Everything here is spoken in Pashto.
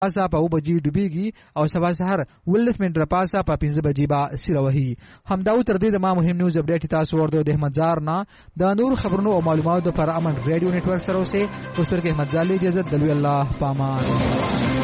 پاسه په 2 بجې ډوبېږي او سبا سحر 15 منټه پاسه په 5 بجې با سیره وهي. همدا تر دې د ما مهم نیوز اپډیټ تاسو ورته د احمد زار نه د نور خبرونو او معلوماتو پر امن ریډیو نتورک سره اوسه. اوس تر کې احمد زار له اجازه دلوي الله پامان.